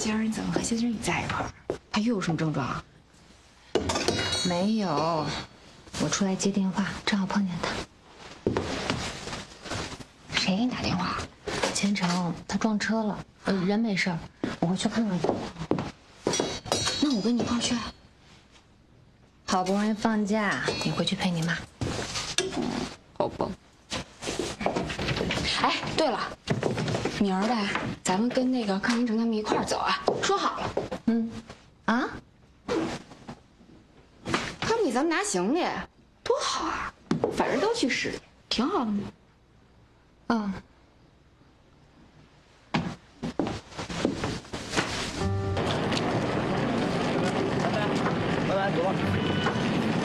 今儿你怎么和谢经理在一块儿？他又有什么症状？ 没有，我出来接电话，正好碰见他。 谁给你打电话？ 千城，他撞车了，人没事儿，我回去看看他。 那我跟你一块儿去。 好不容易放假，你回去陪你妈。 好吧。哎，对了，明儿呗，咱们跟那个康新成他们一块儿走啊，说好了。 啊？ 他们给咱们拿行李，多好啊！反正都去市里，挺好的嘛。 嗯。 拜拜，走吧。